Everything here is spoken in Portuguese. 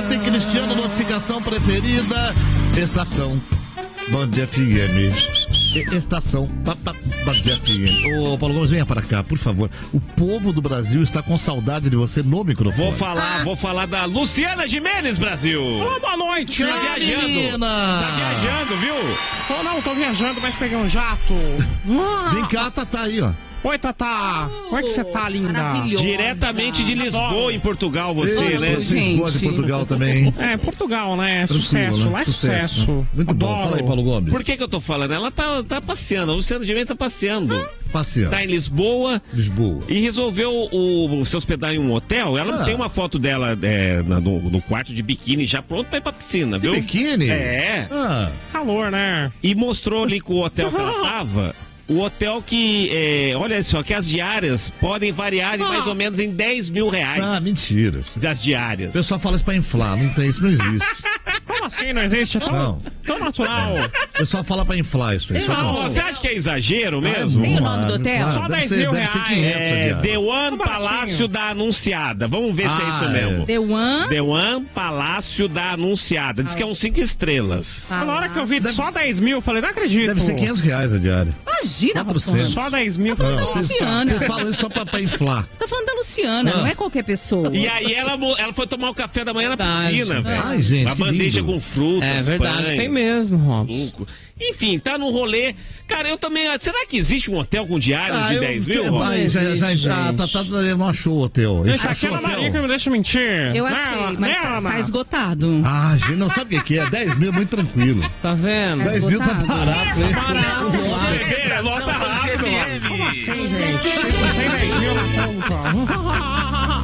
Renata e Cristiano, notificação preferida. Estação Band FM. Estação Band FM. Ô, Paulo Gomes, venha para cá, por favor. O povo do Brasil está com saudade de você no microfone. Vou falar da Luciana Gimenez, Brasil. Boa noite. Tá viajando. Menina. Tá viajando, viu? Tô viajando, mas peguei um jato. Vem cá, Tatá aí, ó. Oi, Tatá. Como é que você tá, linda? Maravilhosa. Diretamente de Lisboa, em Portugal, você, né? Vocês gostam de Portugal também. É, Portugal, né? Tranquilo, Sucesso, né? lá é sucesso. Muito bom. Adoro. Fala aí, Paulo Gomes. Por que eu tô falando? Ela tá passeando, a Luciana Gimenez tá passeando. Passeando. Tá em Lisboa. Lisboa. E resolveu se hospedar em um hotel. Ela tem uma foto dela no quarto de biquíni, já pronto pra ir pra piscina, viu? Biquíni? É. Calor, né? E mostrou ali com o hotel que ela tava. O hotel que, olha só, que as diárias podem variar de mais ou menos em 10 mil reais. Ah, mentira. Das diárias. O pessoal fala isso pra inflar, não tem, isso não existe. Como assim? Não existe? Tão natural. O pessoal fala pra inflar isso aí. Não, você acha que é exagero mesmo? Tem o nome do hotel? Só 10 mil Deve ser reais. 500 a diária. The One Tá Palácio da Anunciada. Vamos ver se é isso mesmo. The One. The One Palácio da Anunciada. Diz que é uns 5 estrelas. Na hora que eu vi só 10 mil, eu falei, não acredito. Deve ser 500 reais a diária. Imagina, 400. Só 10 mil. Tá falando da Luciana. Vocês falam isso só pra inflar. Você tá falando da Luciana, não é qualquer pessoa. E aí ela foi tomar o café da manhã na piscina, velho. Ai, gente, Uma que bandeja lindo. com frutas, É verdade, pães, tem mesmo, Robson. suco. Enfim, tá no rolê. Cara, eu também... Será que existe um hotel com diários de 10 mil? Tá, não achou o hotel. Deixa Achou aquela o hotel. Maria que me deixa mentir. Eu achei, mas tá esgotado. Ah, gente, não sabe o que é. 10 mil é muito tranquilo. Tá vendo? 10 mil tá esgotado. barato, hein? Você vê, lota rápido, mano. Como assim, gente? Tem 10 mil na conta.